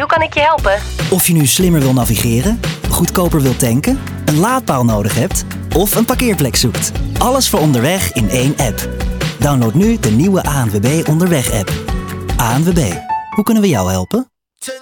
hoe kan ik je helpen? Of je nu slimmer wil navigeren, goedkoper wilt tanken, een laadpaal nodig hebt of een parkeerplek zoekt. Alles voor onderweg in één app. Download nu de nieuwe ANWB Onderweg app. ANWB, hoe kunnen we jou helpen?